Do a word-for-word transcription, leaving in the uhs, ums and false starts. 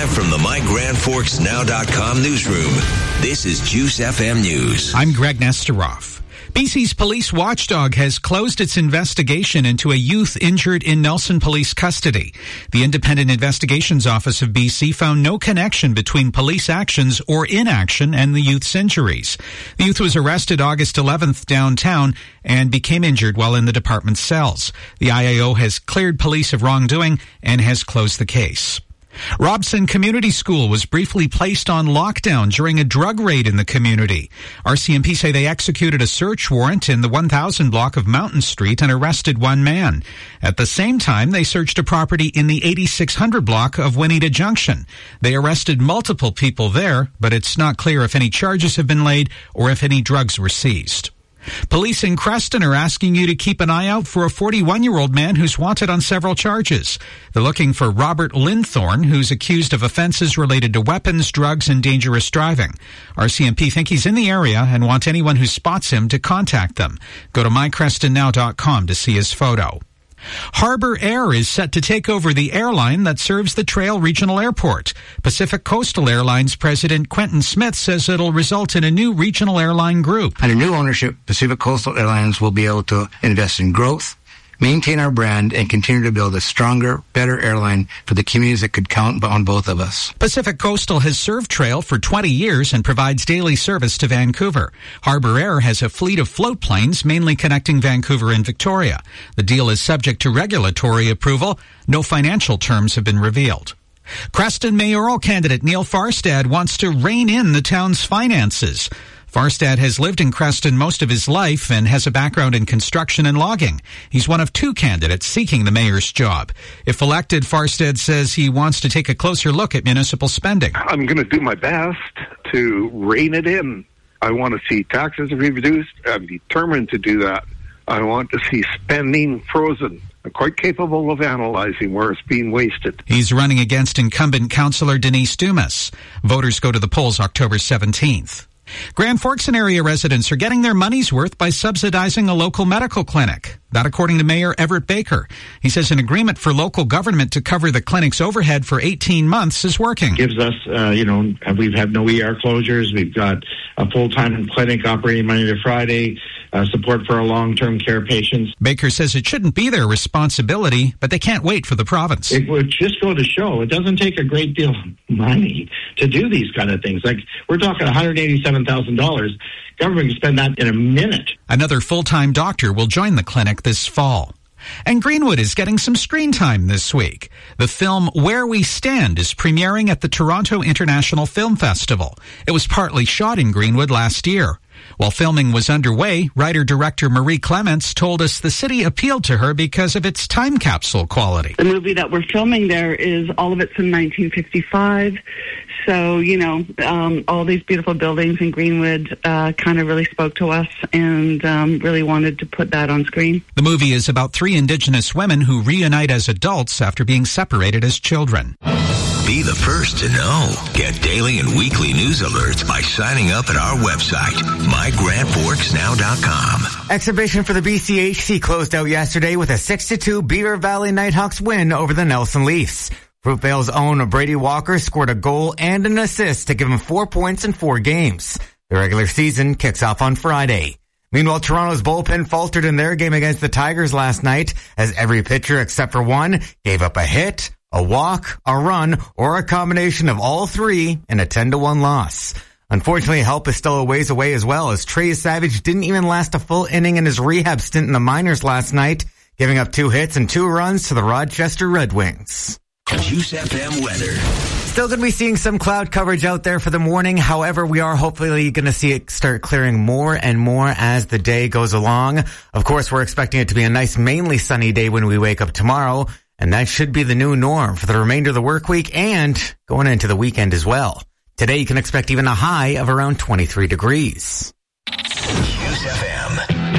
Live from the My Grand Forks Now dot com newsroom, this is Juice F M News. I'm Greg Nesteroff. B C's police watchdog has closed its investigation into a youth injured in Nelson police custody. The Independent Investigations Office of B C found no connection between police actions or inaction and the youth's injuries. The youth was arrested August eleventh downtown and became injured while in the department's cells. The I A O has cleared police of wrongdoing and has closed the case. Robson Community School was briefly placed on lockdown during a drug raid in the community. R C M P say they executed a search warrant in the one thousand block of Mountain Street and arrested one man. At the same time, they searched a property in the eighty-six hundred block of Winita Junction. They arrested multiple people there, but it's not clear if any charges have been laid or if any drugs were seized. Police in Creston are asking you to keep an eye out for a forty-one-year-old man who's wanted on several charges. They're looking for Robert Linthorne, who's accused of offenses related to weapons, drugs, and dangerous driving. R C M P think he's in the area and want anyone who spots him to contact them. Go to my creston now dot com to see his photo. Harbor Air is set to take over the airline that serves the Trail Regional Airport. Pacific Coastal Airlines President Quentin Smith says it'll result in a new regional airline group. Under new ownership, Pacific Coastal Airlines will be able to invest in growth, maintain our brand, and continue to build a stronger, better airline for the communities that could count on both of us. Pacific Coastal has served Trail for twenty years and provides daily service to Vancouver. Harbor Air has a fleet of float planes mainly connecting Vancouver and Victoria. The deal is subject to regulatory approval. No financial terms have been revealed. Creston mayoral candidate Neil Farstad wants to rein in the town's finances. Farstad has lived in Creston most of his life and has a background in construction and logging. He's one of two candidates seeking the mayor's job. If elected, Farstad says he wants to take a closer look at municipal spending. I'm going to do my best to rein it in. I want to see taxes reduced. I'm determined to do that. I want to see spending frozen. I'm quite capable of analyzing where it's being wasted. He's running against incumbent councillor Denise Dumas. Voters go to the polls October seventeenth. Grand Forks and area residents are getting their money's worth by subsidizing a local medical clinic. That according to Mayor Everett Baker. He says an agreement for local government to cover the clinic's overhead for eighteen months is working. Gives us, uh, you know, we've had no E R closures. We've got a full-time clinic operating Monday to Friday, uh, support for our long-term care patients. Baker says it shouldn't be their responsibility, but they can't wait for the province. It would just go to show it doesn't take a great deal of money to do these kind of things. Like, we're talking one hundred eighty-seven thousand dollars. Government can spend that in a minute. Another full-time doctor will join the clinic this fall. And Greenwood is getting some screen time this week. The film Where We Stand is premiering at the Toronto International Film Festival. It was partly shot in Greenwood last year. While filming was underway, writer-director Marie Clements told us the city appealed to her because of its time capsule quality. The movie that we're filming there is all of it's in nineteen fifty-five. So, you know, um, all these beautiful buildings in Greenwood uh, kind of really spoke to us and um, really wanted to put that on screen. The movie is about three Indigenous women who reunite as adults after being separated as children. Be the first to know. Get daily and weekly news alerts by signing up at our website, my grand forks now dot com. Exhibition for the B C H C closed out yesterday with a six to two Beaver Valley Nighthawks win over the Nelson Leafs. Fruitvale's own Brady Walker scored a goal and an assist to give him four points in four games. The regular season kicks off on Friday. Meanwhile, Toronto's bullpen faltered in their game against the Tigers last night as every pitcher except for one gave up a hit, a walk, a run, or a combination of all three in a ten to one loss. Unfortunately, help is still a ways away as well, as Trey Savage didn't even last a full inning in his rehab stint in the minors last night, giving up two hits and two runs to the Rochester Red Wings. Juice F M weather. Still going to be seeing some cloud coverage out there for the morning. However, we are hopefully going to see it start clearing more and more as the day goes along. Of course, we're expecting it to be a nice, mainly sunny day when we wake up tomorrow. And that should be the new norm for the remainder of the work week and going into the weekend as well. Today, you can expect even a high of around twenty-three degrees. Juice F M.